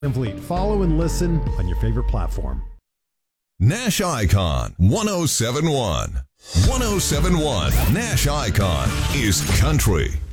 Fleet. Follow and listen on your favorite platform. Nash Icon 1071. 1071 Nash Icon is country.